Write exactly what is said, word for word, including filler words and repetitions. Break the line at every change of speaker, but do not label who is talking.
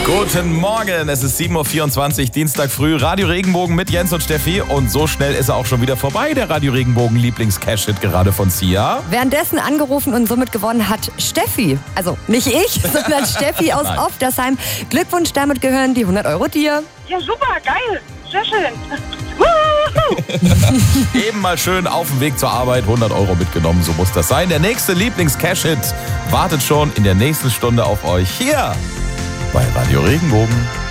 Guten Morgen, es ist sieben Uhr vierundzwanzig, Dienstag früh, Radio Regenbogen mit Jens und Steffi. Und so schnell ist er auch schon wieder vorbei, der Radio Regenbogen Lieblings-Cash-Hit gerade von Sia.
Währenddessen angerufen und somit gewonnen hat Steffi. Also nicht ich, sondern Steffi aus Oftersheim. Glückwunsch, damit gehören die hundert Euro dir.
Ja, super, geil, sehr schön.
Eben mal schön auf dem Weg zur Arbeit hundert Euro mitgenommen, so muss das sein. Der nächste Lieblings-Cash-Hit wartet schon in der nächsten Stunde auf euch hier bei Radio Regenbogen.